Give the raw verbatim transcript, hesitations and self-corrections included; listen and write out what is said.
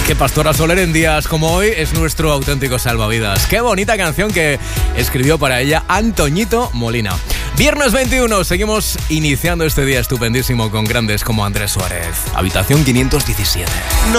que Pastora Soler en días como hoy es nuestro auténtico salvavidas. Qué bonita canción que escribió para ella Antoñito Molina. Viernes veintiuno, seguimos iniciando este día estupendísimo con grandes como Andrés Suárez. Habitación quinientos diecisiete. No.